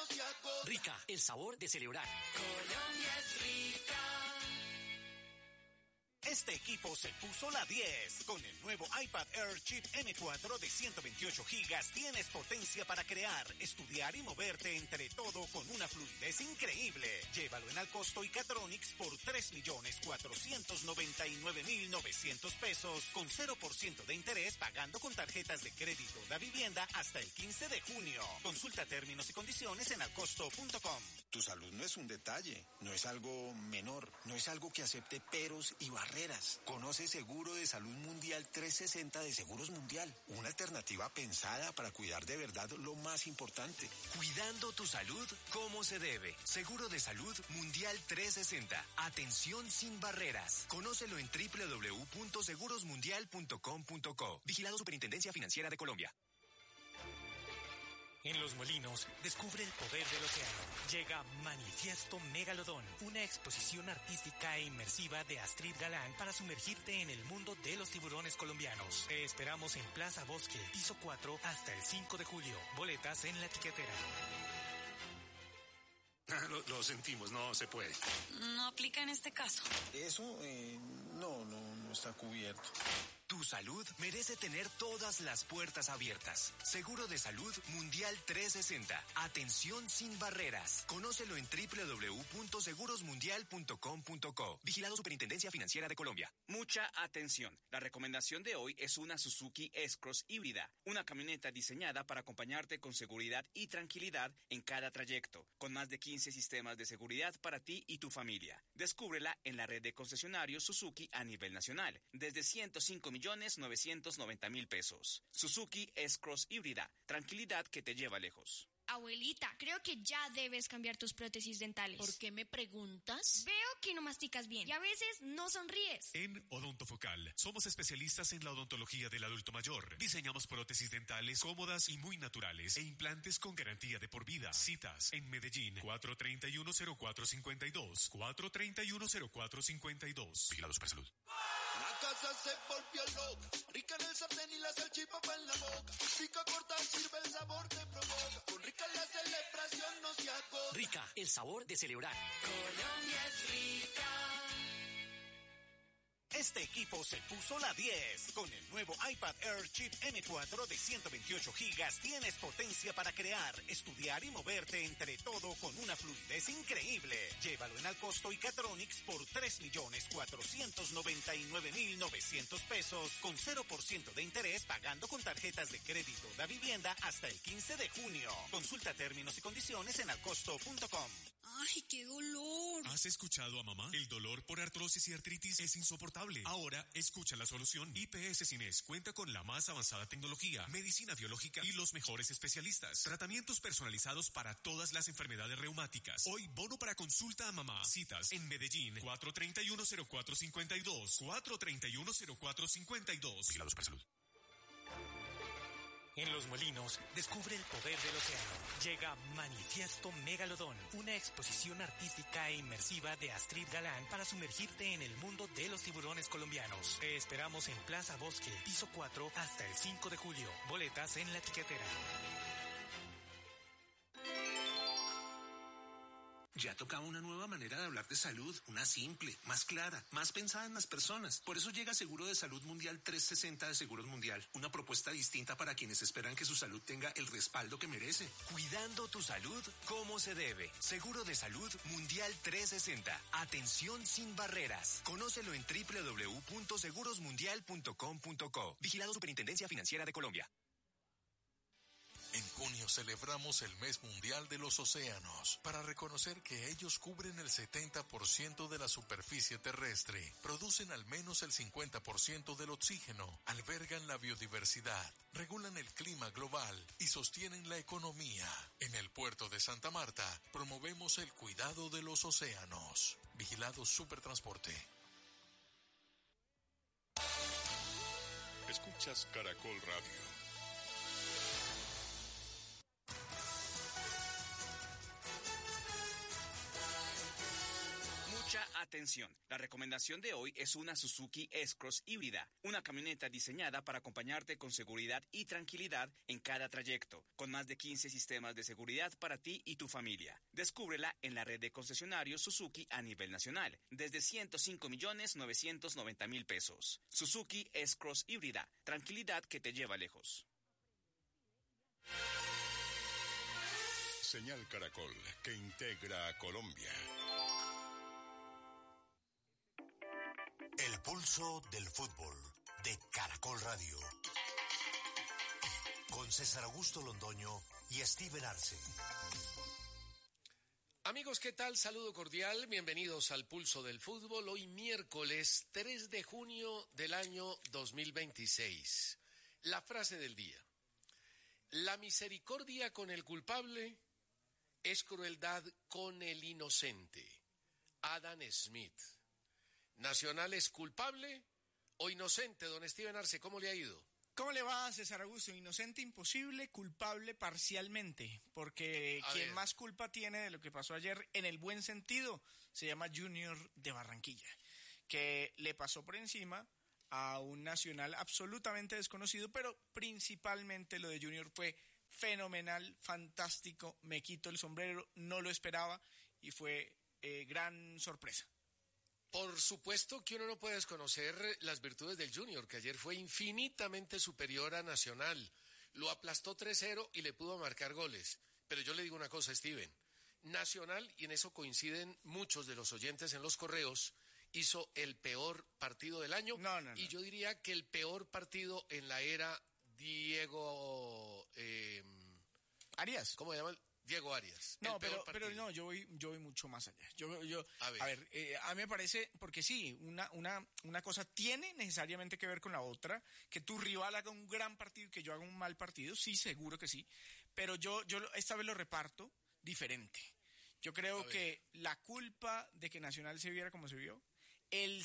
se agota. Rica, el sabor de celebrar. Colombia es rica. Este equipo se puso la 10. Con el nuevo iPad Air Chip M4 de 128 GB tienes potencia para crear, estudiar y moverte entre todo con una fluidez increíble. Llévalo en Alcosto y Catronics por 3.499.900 pesos con 0% de interés pagando con tarjetas de crédito da vivienda hasta el 15 de junio. Consulta términos y condiciones en alcosto.com. Tu salud no es un detalle, no es algo menor, no es algo que acepte peros y barreras. Conoce Seguro de Salud Mundial 360 de Seguros Mundial, una alternativa pensada para cuidar de verdad lo más importante. Cuidando tu salud como se debe. Seguro de Salud Mundial 360. Atención sin barreras. Conócelo en www.segurosmundial.com.co. Vigilado Superintendencia Financiera de Colombia. En Los Molinos, descubre el poder del océano. Llega Manifiesto Megalodón, una exposición artística e inmersiva de Astrid Galán para sumergirte en el mundo de los tiburones colombianos. Te esperamos en Plaza Bosque, piso 4, hasta el 5 de julio. Boletas en la tiquetera. Lo sentimos, no se puede. No aplica en este caso. Eso no está cubierto. Tu salud merece tener todas las puertas abiertas. Seguro de Salud Mundial 360. Atención sin barreras. Conócelo en www.segurosmundial.com.co. Vigilado Superintendencia Financiera de Colombia. Mucha atención. La recomendación de hoy es una Suzuki S-Cross híbrida, una camioneta diseñada para acompañarte con seguridad y tranquilidad en cada trayecto, con más de 15 sistemas de seguridad para ti y tu familia. Descúbrela en la red de concesionarios Suzuki a nivel nacional, desde 105.990.000 pesos. Suzuki S-Cross híbrida, tranquilidad que te lleva lejos. Abuelita, creo que ya debes cambiar tus prótesis dentales. ¿Por qué me preguntas? Veo que no masticas bien y a veces no sonríes. En Odontofocal somos especialistas en la odontología del adulto mayor. Diseñamos prótesis dentales cómodas y muy naturales e implantes con garantía de por vida. Citas en Medellín 431-0452, 431-0452. Vigilado Supersalud. La casa se volvió loca, rica en el sartén y la salchipapa en la boca. Pica corta, sirve el sabor te provoca. Con Rica la celebración no se agota. Rica, el sabor de celebrar. Colombia es rica. Este equipo se puso la 10. Con el nuevo iPad Air Chip M4 de 128 GB tienes potencia para crear, estudiar y moverte entre todo con una fluidez increíble. Llévalo en Alcosto y Catronics por 3.499.900 pesos con 0% de interés pagando con tarjetas de crédito da vivienda hasta el 15 de junio. Consulta términos y condiciones en alcosto.com. ¡Ay, qué dolor! ¿Has escuchado a mamá? El dolor por artrosis y artritis es insoportable. Ahora, escucha la solución. IPS Cines cuenta con la más avanzada tecnología, medicina biológica y los mejores especialistas. Tratamientos personalizados para todas las enfermedades reumáticas. Hoy, bono para consulta a mamá. Citas en Medellín, 431-0452, 431-0452. Vigilado Supersalud. En Los Molinos, descubre el poder del océano. Llega Manifiesto Megalodón, una exposición artística e inmersiva de Astrid Galán para sumergirte en el mundo de los tiburones colombianos. Te esperamos en Plaza Bosque, piso 4, hasta el 5 de julio. Boletas en la tiquetera. Ya tocaba una nueva manera de hablar de salud, una simple, más clara, más pensada en las personas. Por eso llega Seguro de Salud Mundial 360 de Seguros Mundial, una propuesta distinta para quienes esperan que su salud tenga el respaldo que merece. Cuidando tu salud como se debe. Seguro de Salud Mundial 360. Atención sin barreras. Conócelo en www.segurosmundial.com.co. Vigilado Superintendencia Financiera de Colombia. En junio celebramos el Mes Mundial de los Océanos para reconocer que ellos cubren el 70% de la superficie terrestre, producen al menos el 50% del oxígeno, albergan la biodiversidad, regulan el clima global y sostienen la economía. En el puerto de Santa Marta promovemos el cuidado de los océanos. Vigilado Supertransporte. Escuchas Caracol Radio. Mucha Atención, la recomendación de hoy es una Suzuki S-Cross híbrida, una camioneta diseñada para acompañarte con seguridad y tranquilidad en cada trayecto, con más de 15 sistemas de seguridad para ti y tu familia. Descúbrela en la red de concesionarios Suzuki a nivel nacional, desde 105.990.000 pesos. Suzuki S-Cross híbrida, tranquilidad que te lleva lejos. Señal Caracol, que integra a Colombia. El pulso del fútbol de Caracol Radio. Con César Augusto Londoño y Steven Arce. Amigos, ¿qué tal? Saludo cordial, bienvenidos al Pulso del Fútbol. Hoy miércoles 3 de junio del año 2026. La frase del día. La misericordia con el culpable es crueldad con el inocente. Adam Smith. ¿Nacional es culpable o inocente, don Steven Arce? ¿Cómo le ha ido? ¿Cómo le va, César Augusto? Inocente imposible, culpable parcialmente, porque quien más culpa tiene de lo que pasó ayer, en el buen sentido, se llama Junior de Barranquilla, que le pasó por encima a un Nacional absolutamente desconocido, pero principalmente lo de Junior fue fenomenal, fantástico, me quito el sombrero, no lo esperaba y fue gran sorpresa. Por supuesto que uno no puede desconocer las virtudes del Junior, que ayer fue infinitamente superior a Nacional. Lo aplastó 3-0 y le pudo marcar goles. Pero yo le digo una cosa, Steven. Nacional, y en eso coinciden muchos de los oyentes en los correos, hizo el peor partido del año. No. Y yo diría que el peor partido en la era Diego... Arias. ¿Cómo se llama? Diego Arias. No, pero no, yo voy mucho más allá. A ver, a mí me parece, porque sí, una cosa tiene necesariamente que ver con la otra, que tu rival haga un gran partido y que yo haga un mal partido, sí, seguro que sí, pero yo esta vez lo reparto diferente. Yo creo que la culpa de que Nacional se viera como se vio, el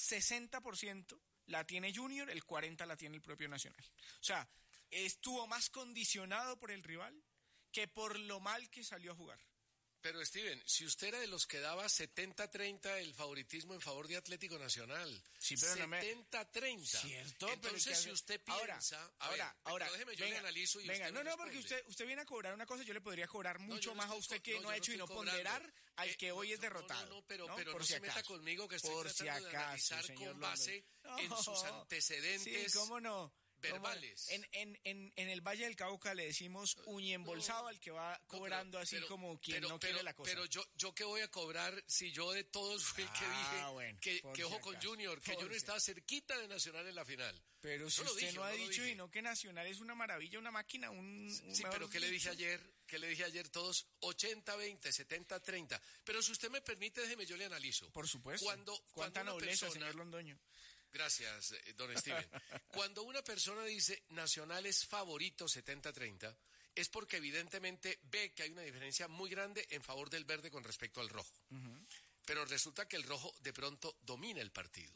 60% la tiene Junior, el 40% la tiene el propio Nacional. O sea, estuvo más condicionado por el rival que por lo mal que salió a jugar. Pero Steven, si usted era de los que daba 70-30 el favoritismo en favor de Atlético Nacional, sí, pero 70-30. Cierto, entonces pero si usted piensa, ahora, déjeme, yo le analizo y venga, usted no, porque usted viene a cobrar una cosa, yo le podría cobrar mucho más a usted que no ha hecho y no ponderar al que hoy es derrotado. Pero no se meta conmigo que estoy tratando de analizar con base en sus antecedentes. Sí, cómo no. Verbales. En el Valle del Cauca le decimos uñembolsado al que va cobrando así como quien no quiere la cosa. Pero yo qué voy a cobrar si yo de todos fui el que dije que ojo con Junior, que Junior estaba cerquita de Nacional en la final. Pero si usted no ha dicho y no que Nacional es una maravilla, una máquina, sí, pero ¿qué le dije ayer? ¿Qué le dije ayer todos? 80-20, 70-30. Pero si usted me permite, déjeme, yo le analizo. Por supuesto. Cuánta nobleza, señor Londoño. Gracias, don Steven. Cuando una persona dice Nacional es favorito 70-30, es porque evidentemente ve que hay una diferencia muy grande en favor del verde con respecto al rojo. Pero resulta que el rojo de pronto domina el partido.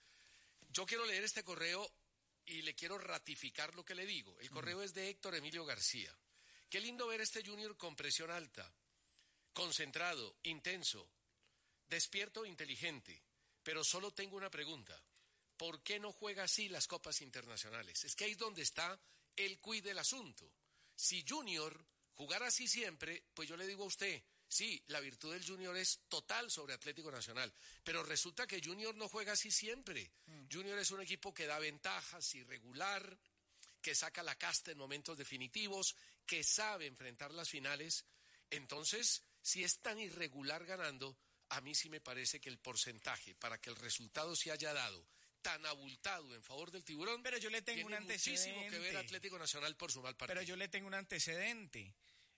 Yo quiero leer este correo y le quiero ratificar lo que le digo. El correo es de Héctor Emilio García. Qué lindo ver este Junior con presión alta, concentrado, intenso, despierto, inteligente. Pero solo tengo una pregunta. ¿Por qué no juega así las copas internacionales? Es que ahí es donde está el quid del asunto. Si Junior jugara así siempre, pues yo le digo a usted, sí, la virtud del Junior es total sobre Atlético Nacional, pero resulta que Junior no juega así siempre. Junior es un equipo que da ventajas, irregular, que saca la casta en momentos definitivos, que sabe enfrentar las finales. Entonces, si es tan irregular ganando, a mí sí me parece que el porcentaje para que el resultado se haya dado tan abultado en favor del Tiburón, pero yo le tengo un antecedente. Muchísimo que ver Atlético Nacional por su mal partido. Pero yo le tengo un antecedente.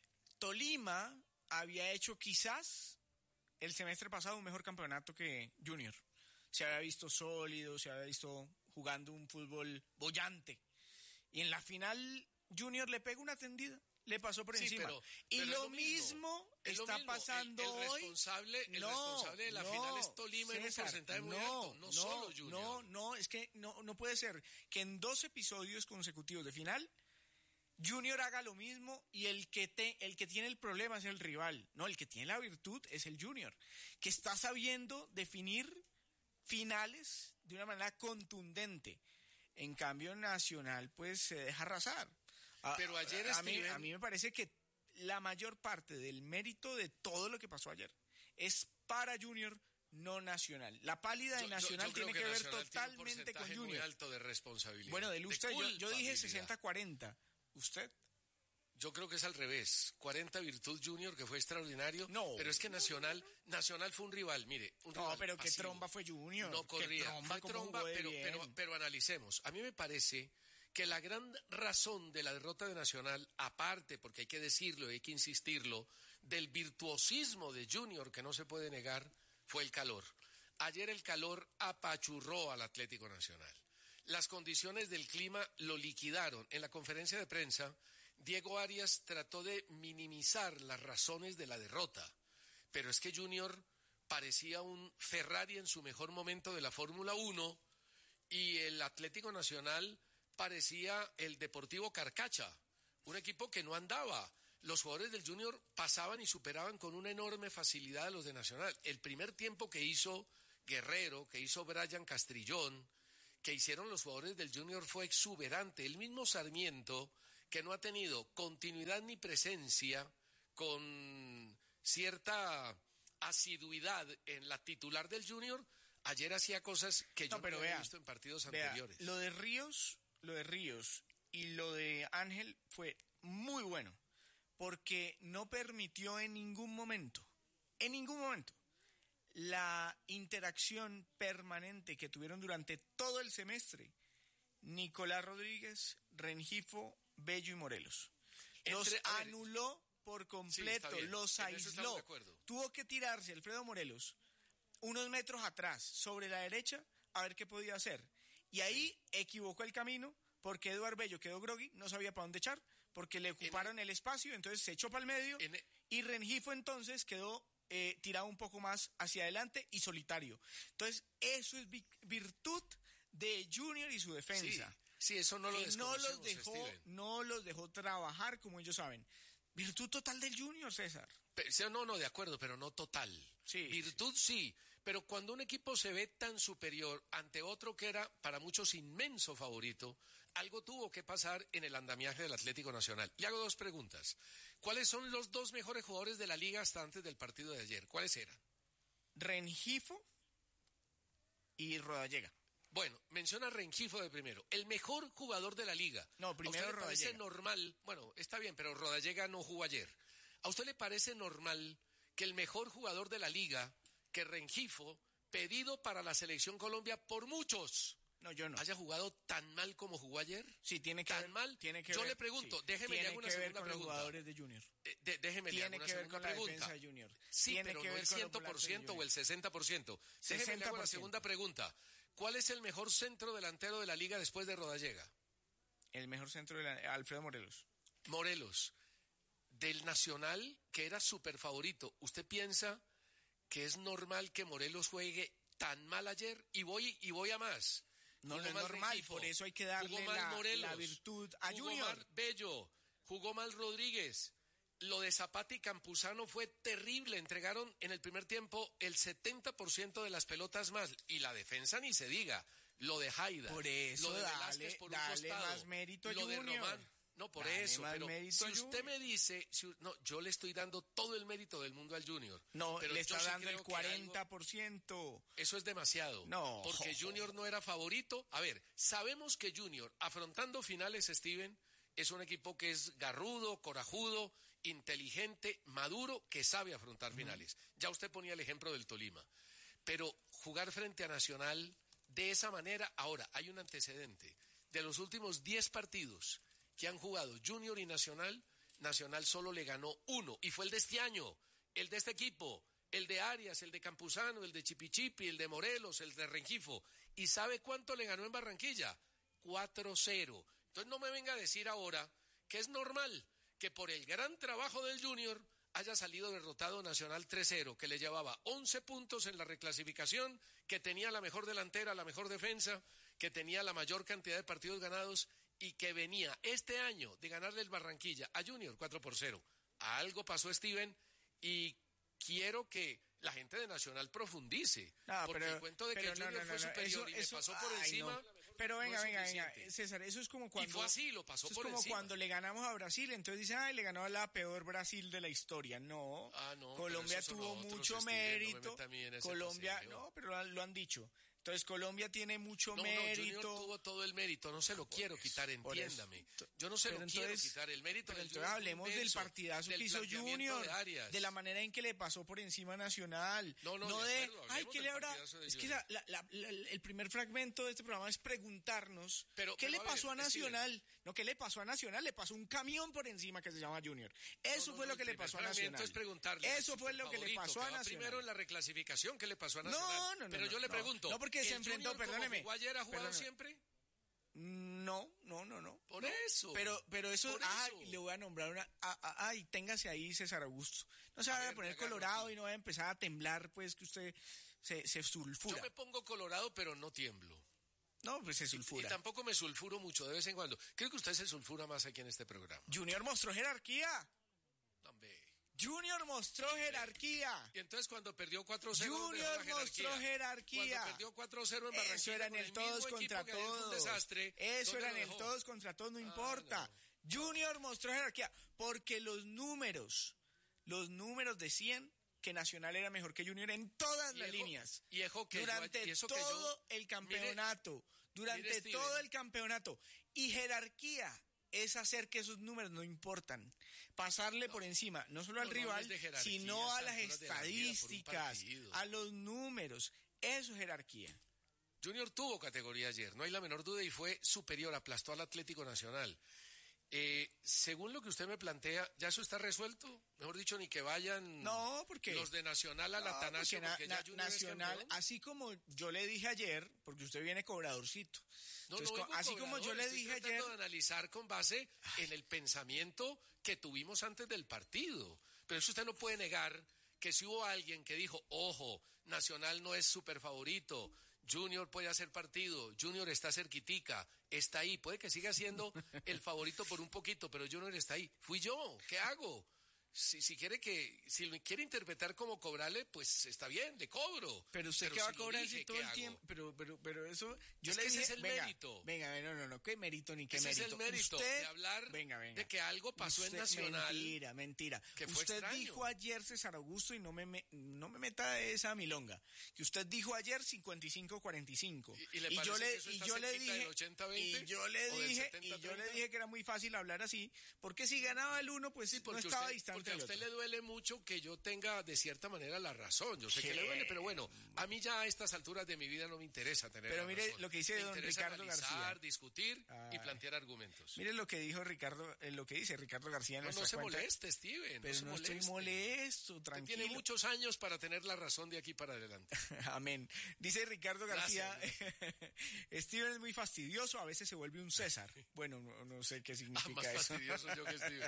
Tolima había hecho quizás el semestre pasado un mejor campeonato que Junior. Se había visto sólido, se había visto jugando un fútbol bollante. Y en la final Junior le pega una tendida. Le pasó por encima. Pero lo mismo está pasando hoy. El responsable de la final es Tolima en un porcentaje muy alto, no solo Junior. No, es que no puede ser que en 2 episodios consecutivos de final Junior haga lo mismo y el que tiene el problema es el rival. No, el que tiene la virtud es el Junior, que está sabiendo definir finales de una manera contundente. En cambio, Nacional pues se deja arrasar. Pero ayer a mí me parece que la mayor parte del mérito de todo lo que pasó ayer es para Junior, no Nacional. La pálida de Nacional tiene que ver totalmente con Junior. Muy alto de responsabilidad. Bueno, de usted, yo dije 60-40. ¿Usted? Yo creo que es al revés. 40 virtud Junior, que fue extraordinario. No. Pero es que Nacional fue un rival, mire. Pero qué tromba fue Junior. No corría. Fue tromba, pero analicemos. A mí me parece que la gran razón de la derrota de Nacional, aparte, porque hay que decirlo y hay que insistirlo, del virtuosismo de Junior, que no se puede negar, fue el calor. Ayer el calor apachurró al Atlético Nacional. Las condiciones del clima lo liquidaron. En la conferencia de prensa, Diego Arias trató de minimizar las razones de la derrota, pero es que Junior parecía un Ferrari en su mejor momento de la Fórmula 1 y el Atlético Nacional parecía el Deportivo Carcacha, un equipo que no andaba. Los jugadores del Junior pasaban y superaban con una enorme facilidad a los de Nacional. El primer tiempo que hizo Guerrero, que hizo Brian Castrillón, que hicieron los jugadores del Junior fue exuberante. El mismo Sarmiento, que no ha tenido continuidad ni presencia con cierta asiduidad en la titular del Junior, ayer hacía cosas que yo no había visto en partidos anteriores. Lo de Ríos y lo de Ángel fue muy bueno, porque no permitió en ningún momento, la interacción permanente que tuvieron durante todo el semestre Nicolás Rodríguez, Rengifo, Bello y Morelos. Los anuló por completo, sí, los aisló. Tuvo que tirarse Alfredo Morelos unos metros atrás, sobre la derecha, a ver qué podía hacer. Y ahí equivocó el camino, porque Eduardo Bello quedó groggy, no sabía para dónde echar, porque le ocuparon el espacio, entonces se echó para el medio, y Rengifo entonces quedó tirado un poco más hacia adelante y solitario. Entonces, eso es virtud de Junior y su defensa. Sí, eso no lo desconocemos, no los dejó trabajar como ellos saben. Virtud total del Junior, César. No, de acuerdo, pero no total. Sí, virtud sí, pero cuando un equipo se ve tan superior ante otro que era para muchos inmenso favorito, algo tuvo que pasar en el andamiaje del Atlético Nacional. Y hago dos preguntas. ¿Cuáles son los dos mejores jugadores de la liga hasta antes del partido de ayer? ¿Cuáles eran? Rengifo y Rodallega. Bueno, menciona Rengifo de primero. El mejor jugador de la liga. No, primero Rodallega. ¿A usted le parece normal? Bueno, está bien, pero Rodallega no jugó ayer. ¿A usted le parece normal que el mejor jugador de la liga, que Rengifo, pedido para la Selección Colombia por muchos, haya jugado tan mal como jugó ayer? Sí, tiene que ¿Tan ver, mal? Tiene que Yo ver, le pregunto, sí, déjeme le hago una segunda pregunta. Los jugadores de Junior. Déjeme le hago una segunda pregunta. De Junior. Sí, tiene pero que no el 100% o el 60%. Déjeme le hago la segunda pregunta. ¿Cuál es el mejor centro delantero de la liga después de Rodallega? El mejor centro de Alfredo Morelos. Morelos. Del Nacional, que era súper favorito. ¿Usted piensa que es normal que Morelos juegue tan mal ayer? Y voy a más. No es normal, Rengifo, por eso hay que darle la virtud a Junior. Jugó mal Bello, jugó mal Rodríguez. Lo de Zapata y Campuzano fue terrible. Entregaron en el primer tiempo el 70% de las pelotas más. Y la defensa ni se diga. Lo de Haida. Por eso, lo de Velázquez por un costado. Más mérito a lo Junior. De Román. No, por eso, pero si usted me dice, yo le estoy dando todo el mérito del mundo al Junior. No, pero le está dando el 40%. Eso es demasiado. No. Porque Junior no era favorito. A ver, sabemos que Junior, afrontando finales, Steven, es un equipo que es garrudo, corajudo, inteligente, maduro, que sabe afrontar finales. Ya usted ponía el ejemplo del Tolima. Pero jugar frente a Nacional de esa manera, ahora, hay un antecedente. De los últimos 10 partidos que han jugado Junior y Nacional, Nacional solo le ganó uno, y fue el de este año, el de este equipo, el de Arias, el de Campuzano, el de Chipichipi, el de Morelos, el de Rengifo. ¿Y sabe cuánto le ganó en Barranquilla? 4-0. Entonces no me venga a decir ahora que es normal que por el gran trabajo del Junior haya salido derrotado Nacional 3-0, que le llevaba 11 puntos en la reclasificación, que tenía la mejor delantera, la mejor defensa, que tenía la mayor cantidad de partidos ganados, y que venía este año de ganarle el Barranquilla a Junior 4-0. Algo pasó, Steven, y quiero que la gente de Nacional profundice. Porque el cuento de que Junior fue superior y me pasó por encima... No. Pero venga, César, eso es como cuando... Y fue así, lo pasó por encima. Es como cuando le ganamos a Brasil, entonces dicen, le ganó a la peor Brasil de la historia. No, Colombia tuvo mucho mérito. Colombia, pero lo han dicho. Entonces Colombia tiene mucho mérito. Junior tuvo todo el mérito, no se lo quiero quitar, entiéndame. Yo no se lo quiero quitar, el mérito del Junior. Entonces hablemos del partidazo que hizo Junior, de la manera en que le pasó por encima Nacional. ¿Qué le habrá? Es que el primer fragmento de este programa es preguntarnos ¿qué le pasó a Nacional? No, ¿qué le pasó a Nacional? Le pasó un camión por encima que se llama Junior. Eso fue lo que le pasó a Nacional. Es preguntarle. Eso fue lo que le pasó a Nacional. Primero en la reclasificación, ¿qué le pasó a Nacional? No. Pero yo le pregunto. No, porque se enfrentó, perdóneme. ¿Jugó ayer, ha jugado siempre? No. Por eso. Pero eso, le voy a nombrar una. Téngase ahí, César Augusto. No se vaya a poner colorado y no vaya a empezar a temblar, pues que usted se sulfura. Yo me pongo colorado, pero no tiemblo. No, pues se sulfura. Y tampoco me sulfuro mucho de vez en cuando. Creo que usted se sulfura más aquí en este programa. Junior mostró jerarquía. También. Junior mostró jerarquía. Y entonces cuando perdió 4-0 Junior mostró jerarquía. Cuando perdió 4-0 en Barranquilla. Eso era en el todos contra todos. Un desastre. Eso era en el todos contra todos, no importa. No. Junior mostró jerarquía porque los números decían que Nacional era mejor que Junior en todas las líneas. Durante todo el campeonato. Durante todo el campeonato. Y jerarquía es hacer que esos números no importan. Pasarle por encima, no solo al rival, sino a las estadísticas, a los números. Eso es jerarquía. Junior tuvo categoría ayer, no hay la menor duda, y fue superior, aplastó al Atlético Nacional. Según lo que usted me plantea, ¿ya eso está resuelto? Mejor dicho, ni que vayan los de Nacional al Atanasio, porque ya Junior Nacional, es así como yo le dije ayer, porque usted viene cobradorcito. Así como yo le dije ayer, de analizar con base en el pensamiento que tuvimos antes del partido. Pero eso usted no puede negar que si hubo alguien que dijo, ojo, Nacional no es súper favorito, Junior puede hacer partido, Junior está cerquitica, está ahí, puede que siga siendo el favorito por un poquito, pero Junior está ahí. Fui yo, ¿qué hago? Si lo quiere interpretar como cobrarle, pues está bien, le cobro. Pero usted que va a cobrar si todo el tiempo. Pero eso. Yo le dije, ese es el mérito. Venga, no, qué mérito ni qué ese mérito. Es el mérito de hablar de que algo pasó en Nacional. Mentira. Que fue usted extraño. dijo ayer, César Augusto, y no me meta esa milonga. Que usted dijo ayer 55-45. Y yo le dije, 80-20, y yo le dije que era muy fácil hablar así, porque si ganaba el 1, pues no estaba distante. Porque a usted le duele mucho que yo tenga de cierta manera la razón. Yo sé que le duele, pero bueno, a mí ya a estas alturas de mi vida no me interesa tener la razón. Pero mire lo que dice don Ricardo García. Discutir y plantear argumentos. Mire lo que dijo lo que dice Ricardo García en nuestra cuenta. No se moleste, Steven. Pero no estoy molesto, tranquilo. Usted tiene muchos años para tener la razón de aquí para adelante. Amén. Dice Ricardo García, Steven es muy fastidioso, a veces se vuelve un César. Bueno, no sé qué significa más eso. Fastidioso yo que Steven.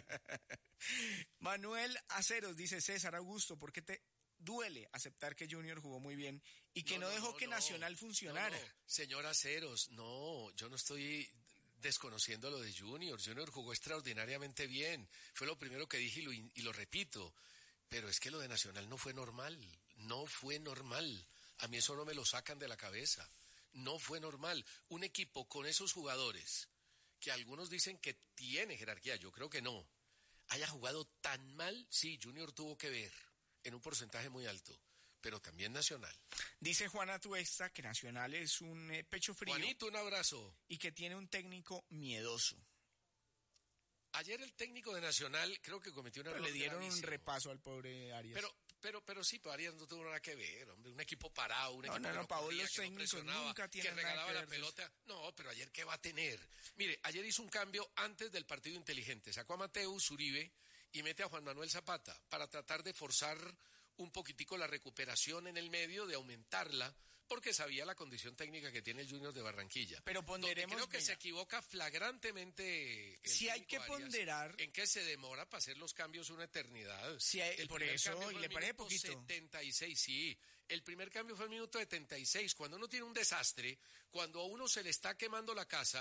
Manuel Aceros dice, César Augusto, ¿por qué te duele aceptar que Junior jugó muy bien y que no dejó que Nacional funcionara? Señor Aceros, yo no estoy desconociendo lo de Junior. Junior jugó extraordinariamente bien. Fue lo primero que dije y lo repito. Pero es que lo de Nacional no fue normal. No fue normal. A mí eso no me lo sacan de la cabeza. No fue normal. Un equipo con esos jugadores, que algunos dicen que tiene jerarquía, yo creo que no, haya jugado tan mal, sí, Junior tuvo que ver en un porcentaje muy alto, pero también Nacional. Dice Juana Tuesta que Nacional es un pecho frío. Juanito, un abrazo. Y que tiene un técnico miedoso. Ayer el técnico de Nacional creo que cometió un error. Le dieron un repaso al pobre Arias. Pero sí, Arias no tuvo nada que ver, hombre. Un equipo parado, un equipo que corría, los técnicos nunca tienen que regalaba nada la pelota. No, pero ayer ¿qué va a tener? Mire, ayer hizo un cambio antes del partido inteligente. Sacó a Mateus Uribe y mete a Juan Manuel Zapata para tratar de forzar un poquitico la recuperación en el medio, de aumentarla, porque sabía la condición técnica que tiene el Junior de Barranquilla. Pero ponderemos... Creo que se equivoca flagrantemente. Si hay que ponderar... En que se demora para hacer los cambios una eternidad. Si hay, por eso, y le parece poquito. 76, sí. El primer cambio fue el minuto 76. Cuando uno tiene un desastre, cuando a uno se le está quemando la casa,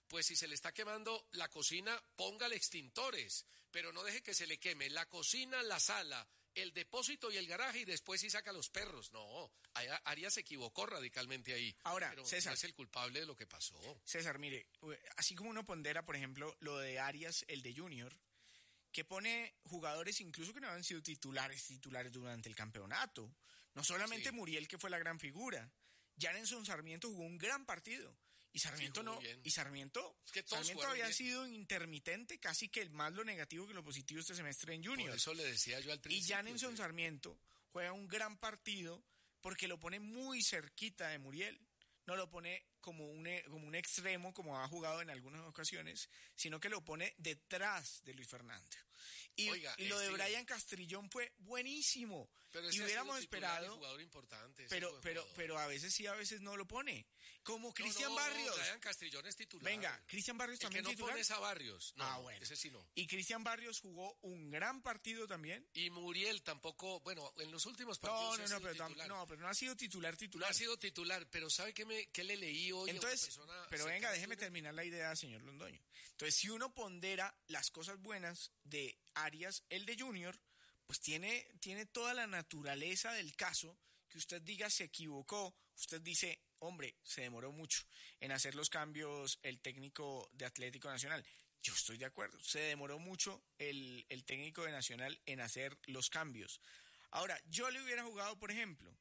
Pues si se le está quemando la cocina, póngale extintores, pero no deje que se le queme la cocina, la sala, el depósito y el garaje y después sí saca a los perros. No, Arias se equivocó radicalmente ahí. Ahora, pero César, no es el culpable de lo que pasó. César, mire, así como uno pondera, por ejemplo, lo de Arias, el de Junior, que pone jugadores incluso que no han sido titulares durante el campeonato. No solamente sí. Muriel, que fue la gran figura. Janenson Sarmiento jugó un gran partido. Y Sarmiento sí, no, bien. Y Sarmiento, es que Sarmiento había bien. Sido intermitente, casi que más lo negativo que lo positivo este semestre en Junior. Por eso le decía yo al principio. Y Janenson Sarmiento juega un gran partido porque lo pone muy cerquita de Muriel. No lo pone como un extremo, como ha jugado en algunas ocasiones, sino que lo pone detrás de Luis Fernando. Y, oiga, y lo de Brian Castrillón fue buenísimo. Pero y hubiéramos esperado. Jugador importante, pero a veces sí, a veces no lo pone. Como Cristian Barrios. Brian Castrillón es titular. Venga, Cristian Barrios también es titular. El que no pones a Barrios. No, bueno. Ese sí no. Y Cristian Barrios jugó un gran partido también. Y Muriel tampoco, bueno, en los últimos partidos pero no ha sido titular. No ha sido titular, pero ¿sabe qué le leí hoy? Entonces, pero venga, déjeme terminar la idea, señor Londoño. Entonces, si uno pondera las cosas buenas de Arias, el de Junior, pues tiene toda la naturaleza del caso, que usted diga se equivocó, usted dice, hombre, se demoró mucho en hacer los cambios el técnico de Atlético Nacional. Yo estoy de acuerdo, se demoró mucho el técnico de Nacional en hacer los cambios. Ahora, yo le hubiera jugado, por ejemplo,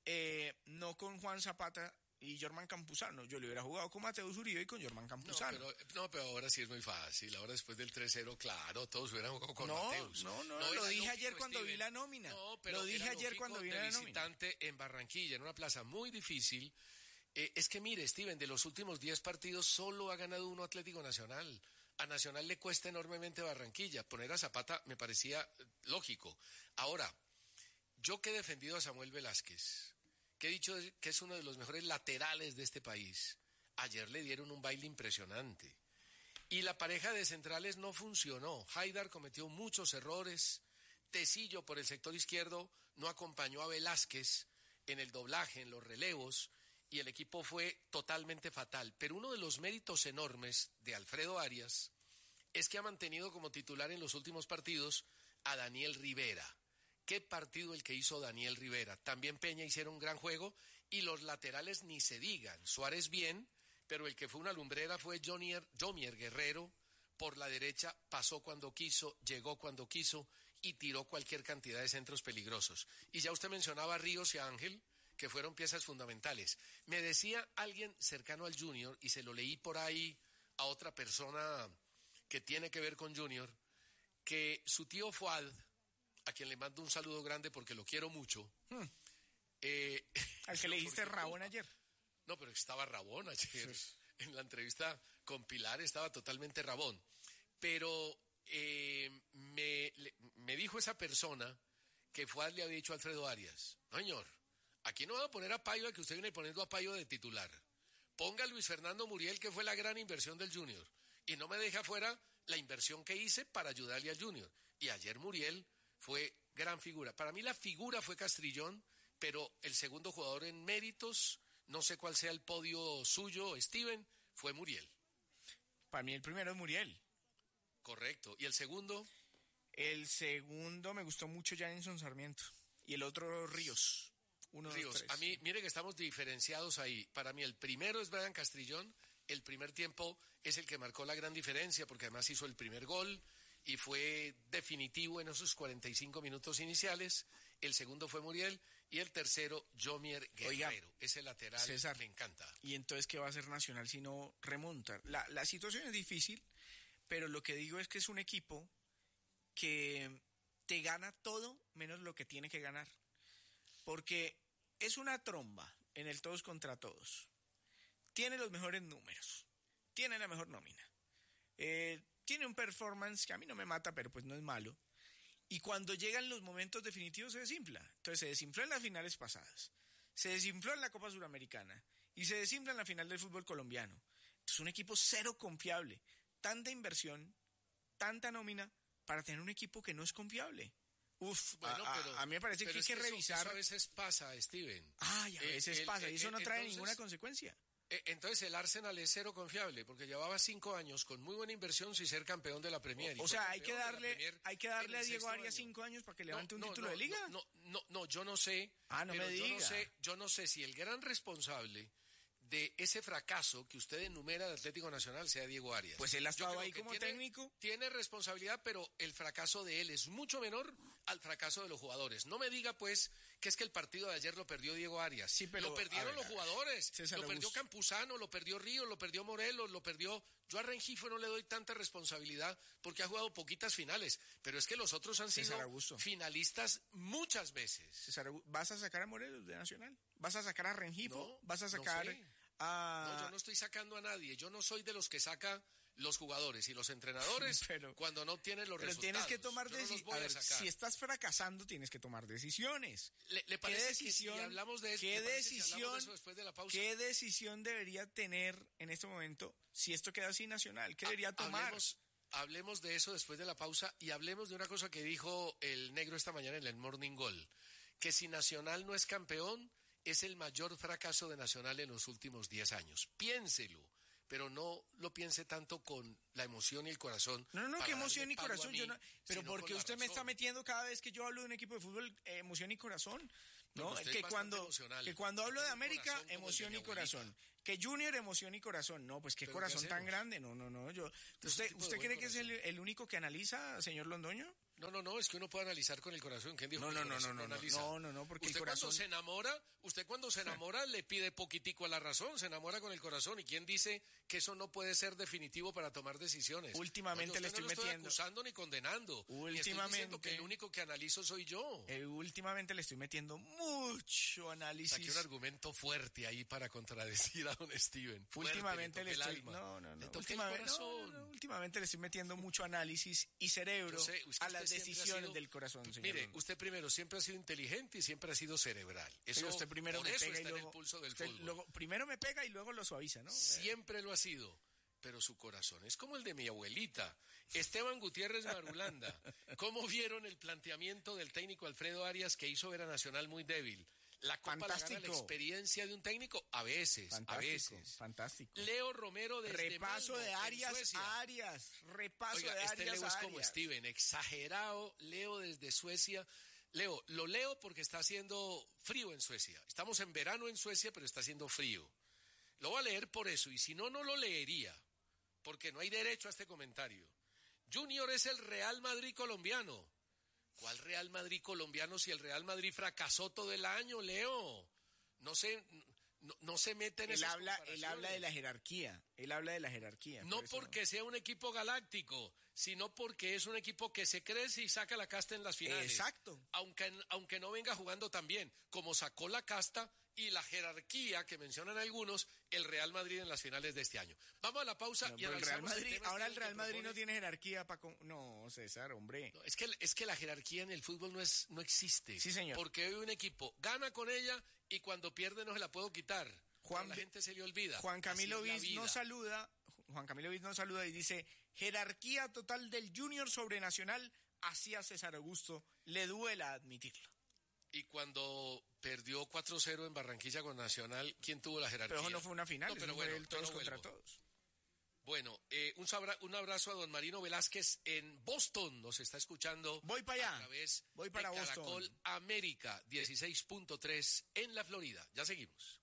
no con Juan Zapata y Jorman Campuzano, yo le hubiera jugado con Mateus Uribe y con Jorman Campuzano. Pero ahora sí es muy fácil, ahora después del 3-0, claro, todos hubieran jugado con Mateus. No, lo dije ayer cuando vi la nómina. Lo dije ayer cuando vi la nómina. Visitante en Barranquilla, en una plaza muy difícil. Es que mire, Steven, de los últimos 10 partidos solo ha ganado uno Atlético Nacional. A Nacional le cuesta enormemente Barranquilla. Poner a Zapata me parecía lógico. Ahora, yo que he defendido a Samuel Velázquez, que he dicho que es uno de los mejores laterales de este país, ayer le dieron un baile impresionante. Y la pareja de centrales no funcionó. Haidar cometió muchos errores. Tecillo por el sector izquierdo no acompañó a Velázquez en el doblaje, en los relevos, y el equipo fue totalmente fatal. Pero uno de los méritos enormes de Alfredo Arias es que ha mantenido como titular en los últimos partidos a Daniel Rivera. ¿Qué partido el que hizo Daniel Rivera? También Peña hicieron un gran juego y los laterales ni se digan. Suárez bien, pero el que fue una lumbrera fue Jomier Guerrero. Por la derecha pasó cuando quiso, llegó cuando quiso y tiró cualquier cantidad de centros peligrosos. Y ya usted mencionaba a Ríos y a Ángel, que fueron piezas fundamentales. Me decía alguien cercano al Junior, y se lo leí por ahí a otra persona que tiene que ver con Junior, que su tío Fuad, a quien le mando un saludo grande porque lo quiero mucho. ¿Al que le dijiste Rabón ayer? No, pero estaba Rabón ayer. Sí. En la entrevista con Pilar estaba totalmente Rabón. Pero me dijo esa persona que Fuad le había dicho a Alfredo Arias, no, señor, aquí no va a poner a Payo, que usted viene poniendo a Payo de titular. Ponga a Luis Fernando Muriel, que fue la gran inversión del Junior. Y no me deje afuera la inversión que hice para ayudarle al Junior. Y ayer Muriel fue gran figura. Para mí la figura fue Castrillón, pero el segundo jugador en méritos, no sé cuál sea el podio suyo, Steven, fue Muriel. Para mí el primero es Muriel. Correcto. ¿Y el segundo? El segundo me gustó mucho Janenson Sarmiento. Y el otro Ríos. Ríos. A mí, mire que estamos diferenciados ahí. Para mí el primero es Brian Castrillón. El primer tiempo es el que marcó la gran diferencia, porque además hizo el primer gol y fue definitivo en esos 45 minutos iniciales. El segundo fue Muriel y el tercero Jomier Guerrero. Oiga, ese lateral, César, me encanta. ¿Y entonces qué va a hacer Nacional si no remonta? La situación es difícil, pero lo que digo es que es un equipo que te gana todo menos lo que tiene que ganar. Porque es una tromba en el todos contra todos. Tiene los mejores números. Tiene la mejor nómina. Tiene un performance que a mí no me mata, pero pues no es malo. Y cuando llegan los momentos definitivos se desinfla. Entonces se desinfló en las finales pasadas. Se desinfló en la Copa Suramericana. Y se desinfla en la final del fútbol colombiano. Entonces es un equipo cero confiable. Tanta inversión, tanta nómina, para tener un equipo que no es confiable. Bueno, a mí me parece que hay que revisar. Eso a veces pasa, Steven. A veces pasa, y eso no trae ninguna consecuencia. Entonces el Arsenal es cero confiable, porque llevaba 5 años con muy buena inversión sin ser campeón de la Premier. O sea, hay que darle a Diego Arias 5 años para que levante un título de liga. No, yo no sé. No me diga. Yo no sé si el gran responsable de ese fracaso que usted enumera de Atlético Nacional sea Diego Arias. Pues él ha estado ahí como técnico. Tiene responsabilidad, pero el fracaso de él es mucho menor al fracaso de los jugadores. No me diga, pues, que es que el partido de ayer lo perdió Diego Arias. Sí, pero, lo perdieron los jugadores. César lo perdió Campuzano, lo perdió Ríos, lo perdió Morelos, lo perdió... Yo a Rengifo no le doy tanta responsabilidad porque ha jugado poquitas finales, pero es que los otros han sido finalistas muchas veces. César, ¿vas a sacar a Morelos de Nacional? ¿Vas a sacar a Rengifo? No, ¿vas a sacar no sé. No, yo no estoy sacando a nadie. Yo no soy de los que saca los jugadores y los entrenadores cuando no tienen los resultados. Pero tienes que tomar decisiones. Si estás fracasando, tienes que tomar decisiones. ¿Le parece que si hablamos de eso, después de la pausa? ¿Qué decisión debería tener en este momento si esto queda así Nacional? ¿Qué debería tomar? Hablemos de eso después de la pausa y hablemos de una cosa que dijo el negro esta mañana en el Morning Goal, que si Nacional no es campeón, es el mayor fracaso de Nacional en los últimos 10 años. Piénselo, pero no lo piense tanto con la emoción y el corazón. No, que emoción y corazón. Pero porque usted me está metiendo cada vez que yo hablo de un equipo de fútbol, emoción y corazón. No, que cuando hablo de América, emoción y corazón. Que Junior, emoción y corazón. No, pues qué corazón tan grande. No. ¿Usted cree que es el único que analiza, señor Londoño? No, es que uno puede analizar con el corazón. ¿Quién dijo No, porque usted el corazón... cuando se enamora le pide poquitico a la razón, se enamora con el corazón. ¿Y quién dice que eso no puede ser definitivo para tomar decisiones? Últimamente le estoy metiendo... No estoy acusando ni condenando. Estoy diciendo que el único que analizo soy yo. Últimamente le estoy metiendo mucho análisis. Saqué un argumento fuerte ahí para contradecir a don Steven. Últimamente le estoy... Últimamente le estoy metiendo mucho análisis y cerebro a las decisiones del corazón, señor. Mire, usted primero siempre ha sido inteligente y siempre ha sido cerebral. Eso, usted primero me pega y luego, en el pulso del fútbol. Primero me pega y luego lo suaviza, ¿no? Siempre lo ha sido, pero su corazón es como el de mi abuelita, Esteban Gutiérrez Marulanda. ¿Cómo vieron el planteamiento del técnico Alfredo Arias que hizo ver a Nacional muy débil? ¿La Copa la gana la experiencia de un técnico? A veces. Fantástico. Leo Romero desde repaso Malmo, de Arias a Arias. Repaso de Arias Leo a es como Steven, exagerado. Leo desde Suecia. Leo, lo leo porque está haciendo frío en Suecia. Estamos en verano en Suecia, pero está haciendo frío. Lo voy a leer por eso, y si no, no lo leería, porque no hay derecho a este comentario. Junior es el Real Madrid colombiano. ¿Cuál Real Madrid colombiano si el Real Madrid fracasó todo el año, Leo? No se mete en esas comparaciones. Él habla de la jerarquía. No porque sea un equipo galáctico, sino porque es un equipo que se crece y saca la casta en las finales. Exacto. Aunque no venga jugando tan bien, como sacó la casta y la jerarquía que mencionan algunos, el Real Madrid en las finales de este año. Vamos a la pausa y analizamos el tema. Ahora el Real Madrid no tiene jerarquía para... No, César, hombre. No, es que la jerarquía en el fútbol no existe. Sí, señor. Porque hoy un equipo gana con ella y cuando pierde no se la puedo quitar. La gente se le olvida. Juan Camilo Viz nos saluda y dice: jerarquía total del Junior sobre Nacional, así a César Augusto le duela admitirlo. Y cuando perdió 4-0 en Barranquilla con Nacional, ¿quién tuvo la jerarquía? Pero no fue una final, pero fue el todos contra todos. Bueno, un abrazo a don Marino Velázquez en Boston, nos está escuchando. Voy para allá, a través voy para de Boston. Caracol América 16.3 en la Florida. Ya seguimos.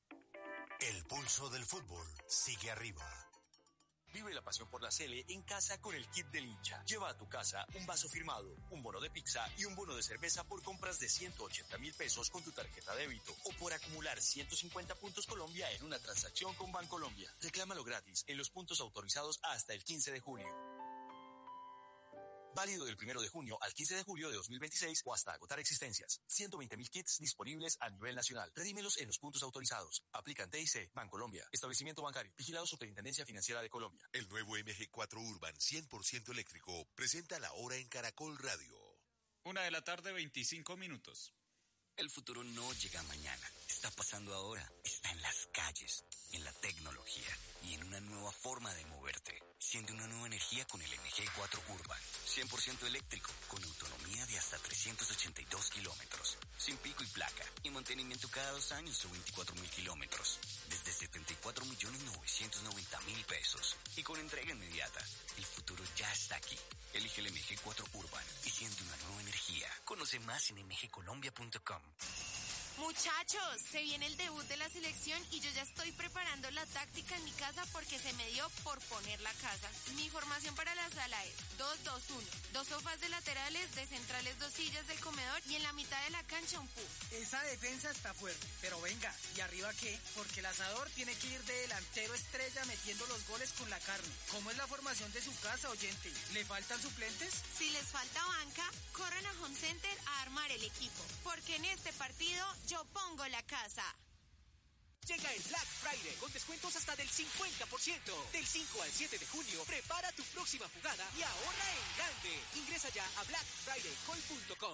El pulso del fútbol sigue arriba. Vive la pasión por la Sele en casa con el kit del hincha. Lleva a tu casa un vaso firmado, un bono de pizza y un bono de cerveza por compras de 180.000 pesos con tu tarjeta débito o por acumular 150 puntos Colombia en una transacción con Bancolombia. Reclámalo gratis en los puntos autorizados hasta el 15 de junio. Válido del 1 de junio al 15 de julio de 2026 o hasta agotar existencias. 120.000 kits disponibles a nivel nacional. Redímelos en los puntos autorizados. Aplican TIC, Bancolombia, Establecimiento Bancario, vigilado Superintendencia Financiera de Colombia. El nuevo MG4 Urban 100% eléctrico presenta la hora en Caracol Radio. 1:25 p.m. El futuro no llega mañana. Está pasando ahora. Está en las calles, en la tecnología y en una nueva forma de moverte. Siente una nueva energía con el MG4 Urban. 100% eléctrico, con autonomía de hasta 382 kilómetros. Sin pico y placa. Y mantenimiento cada 2 años o 24.000 kilómetros. Desde 4.990.000 pesos. Y con entrega inmediata, el futuro ya está aquí. Elige el MG4 Urban y siente una nueva energía. Conoce más en mgcolombia.com. Muchachos, se viene el debut de la selección y yo ya estoy preparando la táctica en mi casa porque se me dio por poner la casa. Mi formación para la sala es 2-2-1, 2 sofás de laterales, de centrales 2 sillas del comedor y en la mitad de la cancha un pub. Esa defensa está fuerte, pero venga, ¿y arriba qué? Porque el asador tiene que ir de delantero estrella metiendo los goles con la carne. ¿Cómo es la formación de su casa, oyente? ¿Le faltan suplentes? Si les falta banca, corran a Home Center a armar el equipo, porque en este partido yo pongo la casa. Llega el Black Friday con descuentos hasta del 50%. Del 5 al 7 de junio, prepara tu próxima jugada y ahorra en grande. Ingresa ya a blackfridaycoin.com.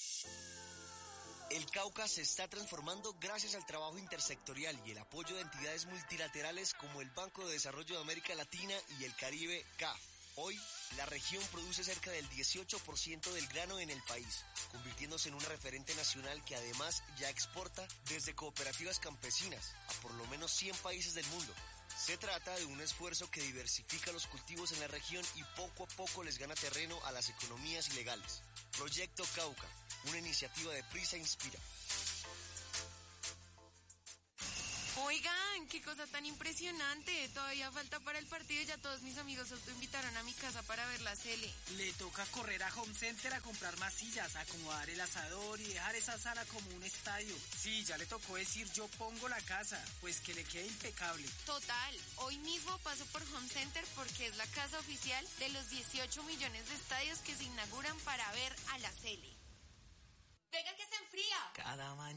El Cauca se está transformando gracias al trabajo intersectorial y el apoyo de entidades multilaterales como el Banco de Desarrollo de América Latina y el Caribe, CAF. Hoy, la región produce cerca del 18% del grano en el país, convirtiéndose en un referente nacional que además ya exporta desde cooperativas campesinas a por lo menos 100 países del mundo. Se trata de un esfuerzo que diversifica los cultivos en la región y poco a poco les gana terreno a las economías ilegales. Proyecto Cauca, una iniciativa de Prisa Inspira. Oigan, qué cosa tan impresionante. Todavía falta para el partido y ya todos mis amigos se invitaron a mi casa para ver la Sele. Le toca correr a Home Center a comprar más sillas, acomodar el asador y dejar esa sala como un estadio. Sí, ya le tocó decir yo pongo la casa, pues que le quede impecable. Total, hoy mismo paso por Home Center porque es la casa oficial de los 18 millones de estadios que se inauguran para ver a la Sele. ¡Venga que se enfría! Cada mañana.